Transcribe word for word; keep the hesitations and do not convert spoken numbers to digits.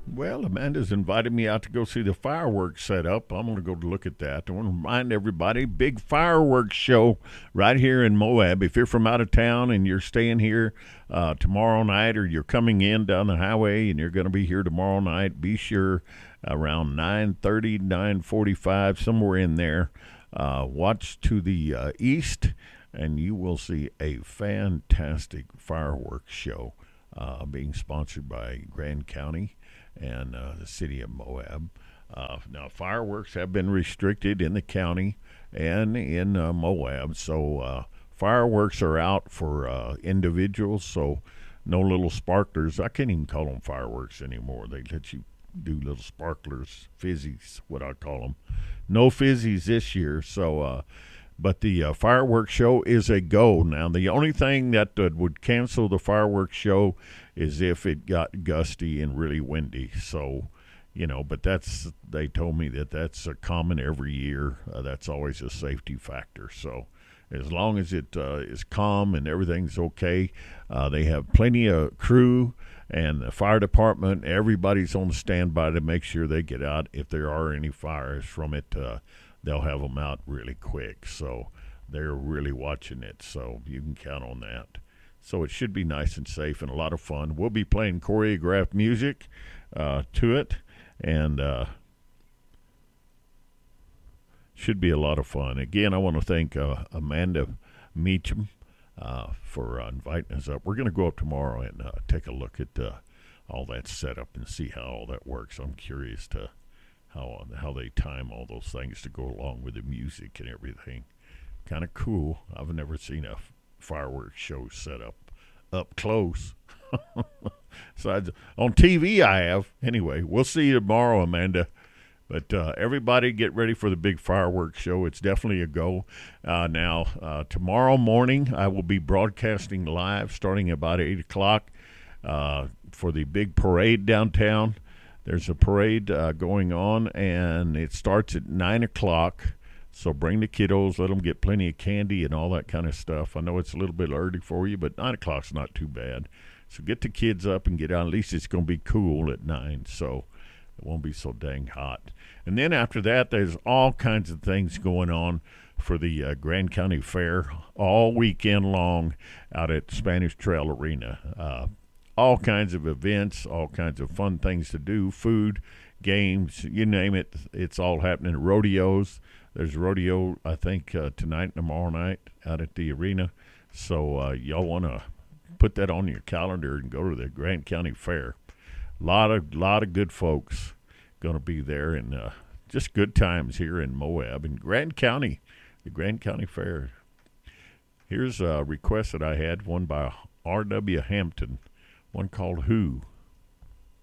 Well, Amanda's invited me out to go see the fireworks set up. I'm going to go look at that. I want to remind everybody, big fireworks show right here in Moab. If you're from out of town and you're staying here uh, tomorrow night, or you're coming in down the highway and you're going to be here tomorrow night, be sure around nine thirty, nine forty-five, somewhere in there, uh, watch to the uh, east, and you will see a fantastic fireworks show uh, being sponsored by Grand County and uh, the city of Moab. Uh, now, fireworks have been restricted in the county and in uh, Moab, so uh, fireworks are out for uh, individuals, so no little sparklers. I can't even call them fireworks anymore. They let you do little sparklers, fizzies, what I call them. No fizzies this year, so uh, but the uh, fireworks show is a go. Now, the only thing that uh, would cancel the fireworks show is if it got gusty and really windy. So, you know, but that's, they told me that that's a common every year. Uh, that's always a safety factor. So as long as it uh, is calm and everything's okay, uh, they have plenty of crew and the fire department. Everybody's on standby to make sure they get out. If there are any fires from it, uh, they'll have them out really quick. So they're really watching it. So you can count on that. So it should be nice and safe and a lot of fun. We'll be playing choreographed music uh, to it, and uh, should be a lot of fun. Again, I want to thank uh, Amanda Meacham uh, for uh, inviting us up. We're going to go up tomorrow and uh, take a look at uh, all that setup and see how all that works. I'm curious to how how they time all those things to go along with the music and everything. Kind of cool. I've never seen a fireworks show set up up close. So I, on T V I have. Anyway, we'll see you tomorrow, Amanda. But uh, everybody get ready for the big fireworks show. It's definitely a go. Uh, now, uh, tomorrow morning, I will be broadcasting live starting about eight o'clock uh, for the big parade downtown. There's a parade uh, going on, and it starts at nine o'clock. So bring the kiddos, let them get plenty of candy and all that kind of stuff. I know it's a little bit early for you, but nine o'clock's not too bad. So get the kids up and get out. At least it's going to be cool at nine, so it won't be so dang hot. And then after that, there's all kinds of things going on for the uh, Grand County Fair all weekend long out at Spanish Trail Arena. Uh, all kinds of events, all kinds of fun things to do, food, games, you name it. It's all happening. Rodeos. There's a rodeo, I think, uh, tonight and tomorrow night out at the arena. So uh, y'all want to put that on your calendar and go to the Grand County Fair. A lot of, lot of good folks going to be there, and uh, just good times here in Moab and Grand County, the Grand County Fair. Here's a request that I had, one by R W Hampton, one called Who.